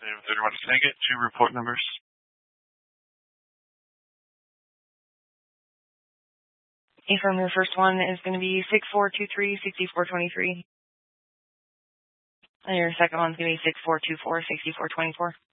David 31, can I get 2 report numbers? Affirm, your first one is going to be 6423-6423. And your second one's going to be 6424-6424.